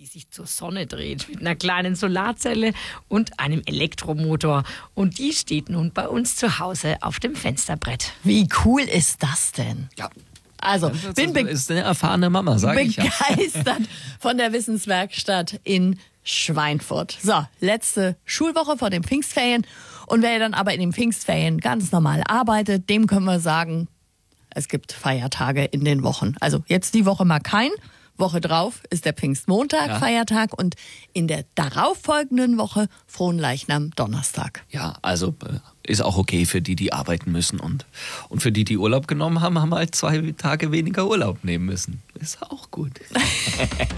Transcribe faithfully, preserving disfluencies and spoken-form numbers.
die sich zur Sonne dreht mit einer kleinen Solarzelle und einem Elektromotor. Und die steht nun bei uns zu Hause auf dem Fensterbrett. Wie cool ist das denn? Ja. Also, Das bin be- ist eine erfahrene Mama, sage ich ja. begeistert von der Wissenswerkstatt in Schweinfurt. So, letzte Schulwoche vor den Pfingstferien. Und wer dann aber in den Pfingstferien ganz normal arbeitet, dem können wir sagen, es gibt Feiertage in den Wochen. Also jetzt die Woche mal kein. Woche drauf ist der Pfingstmontag, Ja. Feiertag, und in der darauffolgenden Woche Fronleichnam Donnerstag. Ja, also äh, ist auch okay für die, die arbeiten müssen. Und, und für die, die Urlaub genommen haben, haben halt zwei Tage weniger Urlaub nehmen müssen. Ist auch gut.